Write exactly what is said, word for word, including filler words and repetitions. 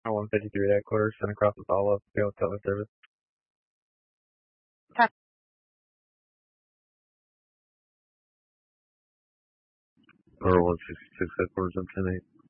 I one fifty-three headquarters, send across the follow up, go with tele service. Or one sixty-six headquarters on ten eight.